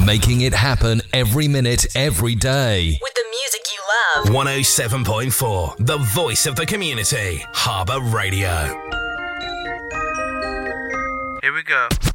Making it happen every minute, every day. With the music you love. 107.4, the voice of the community. Harbour Radio. Here we go.